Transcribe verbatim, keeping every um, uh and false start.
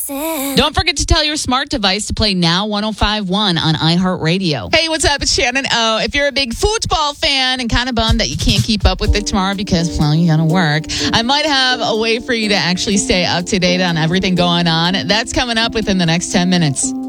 Don't forget to tell your smart device to play Now one oh five point one on iHeartRadio. Hey, what's up? It's Shannon O. If you're a big football fan and kind of bummed that you can't keep up with it tomorrow because, well, you got to work, I might have a way for you to actually stay up to date on everything going on. That's coming up within the next ten minutes.